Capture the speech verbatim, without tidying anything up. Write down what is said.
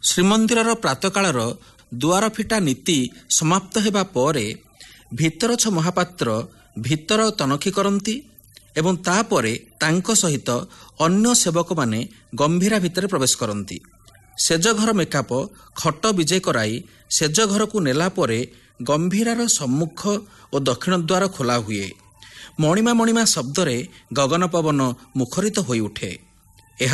ଶ୍ରୀମନ୍ଦିରର ପ୍ରାତଃକାଳର ଦୁଆର ଫିଟା ନୀତି ସମାପ୍ତ ହେବା ପରେ ଭିତରଛ ମହାପାତ୍ର ଭିତର ତନଖି କରନ୍ତି ଏବଂ ତାପରେ ତାଙ୍କ ସହିତ ଅନ୍ୟ ସେବକମାନେ ଗମ୍ଭୀରା ଭିତରେ ପ୍ରବେଶ କରନ୍ତି। ସେଜଘର ମେକାପ ଖଟ ବିଜେ କରାଇ ସେଜଘରକୁ ନେଲା ପରେ ଗମ୍ଭୀରାର ସମ୍ମୁଖ ଓ ଦକ୍ଷିଣ ଦ୍ୱାର ଖୋଲା ହୁଏ। ମଣିମା ମଣିମା ଶବ୍ଦରେ ଗଗନ ପବନ ମୁଖରିତ ହୋଇଉଠେ।